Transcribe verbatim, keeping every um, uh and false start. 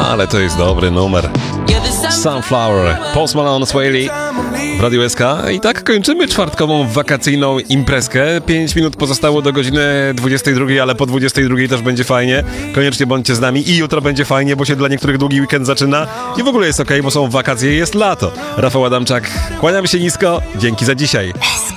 Ale to jest dobry numer. Sunflower, Post Malone, Sway Lee w Radiu S K. I tak kończymy czwartkową wakacyjną imprezkę. Pięć minut pozostało do godziny dwudziestej drugiej, ale po dwudziestej drugiej też będzie fajnie. Koniecznie bądźcie z nami i jutro będzie fajnie, bo się dla niektórych długi weekend zaczyna. I w ogóle jest okej, bo są wakacje i jest lato. Rafał Adamczak, kłaniam się nisko. Dzięki za dzisiaj.